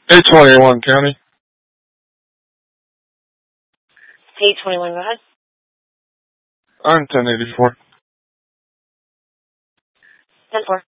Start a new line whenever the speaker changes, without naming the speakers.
821 County.
821, go ahead.
I'm 1084.
10-4.